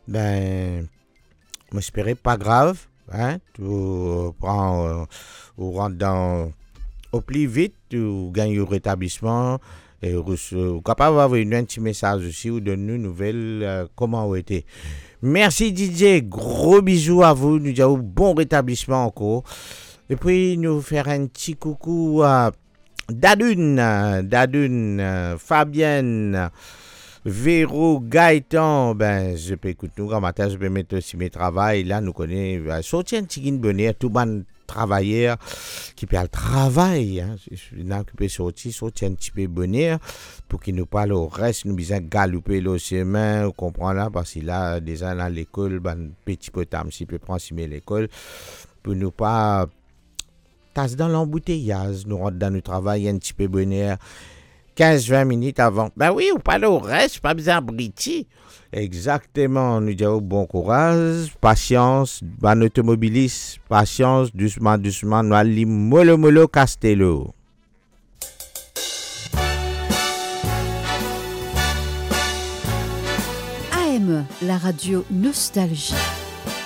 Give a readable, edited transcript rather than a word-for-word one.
Ben, m'espérer pas grave, hein, tu prends, ou rentre dans, au plus vite, tu gagnes au rétablissement, et ou capable d'avoir un petit message aussi, ou de nous nouvelles, comment vous été. Merci DJ, gros bisous à vous, nous disons bon rétablissement encore. Et puis nous faire un petit coucou à Dadune, Fabienne, Véro, Gaëtan, ben, je peux écouter nous, grand matin, je peux mettre aussi mes travails, là, nous connaissons, sortir un petit bonheur, tout bon travailleur qui peut le travail, hein, là, qui peut sortir un petit peu bonheur, pour qu'il nous parle au reste, nous besoin galoper le chemin, vous comprenez là, parce qu'il a déjà dans l'école, ben, petit peu de si peut prendre l'école, pour nous pas, tasse dans l'embouteillage, nous rentre dans le travail, un petit peu bonheur, 15-20 minutes avant. Ben oui, ou pas le reste, pas besoin de briti. Exactement, nous disons bon courage, patience, bon automobiliste, patience, doucement, doucement, nous allons mollo Castello. AM, la radio Nostalgie.